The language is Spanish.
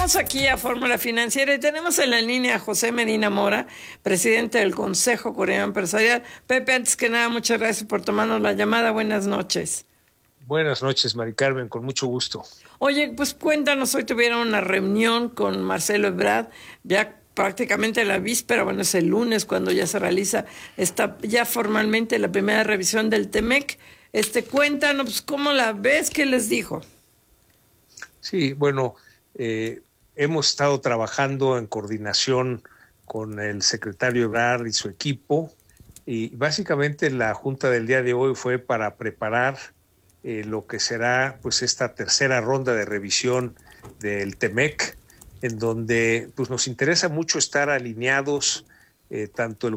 Regresamos aquí a Fórmula Financiera y tenemos en la línea a José Medina Mora, presidente del Consejo Coreano Empresarial. Pepe, antes que nada, muchas gracias por tomarnos la llamada. Buenas noches. Buenas noches, Mari Carmen, con mucho gusto. Oye, pues cuéntanos, hoy tuvieron una reunión con Marcelo Ebrard, ya prácticamente la víspera, bueno, es el lunes cuando ya se realiza ya formalmente la primera revisión del TEMEC. Cuéntanos, pues, ¿cómo la ves? ¿Qué les dijo? Sí, bueno, hemos estado trabajando en coordinación con el secretario Ebrard y su equipo, y básicamente la junta del día de hoy fue para preparar lo que será pues esta tercera ronda de revisión del TEMEC, en donde pues nos interesa mucho estar alineados tanto el